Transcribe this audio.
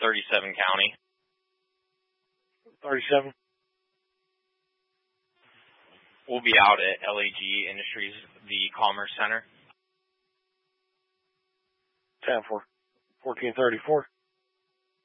37 County. 37. We'll be out at LAG Industries, the Commerce Center. 10-4. 1434.